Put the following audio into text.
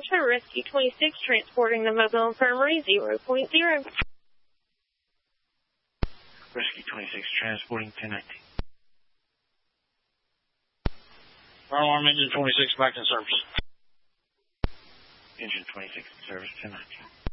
Center, Rescue 26, transporting the mobile infirmary 0.0. Rescue 26, transporting 1019. Fire alarm engine 26 back in service. Engine 26 in service, 1019.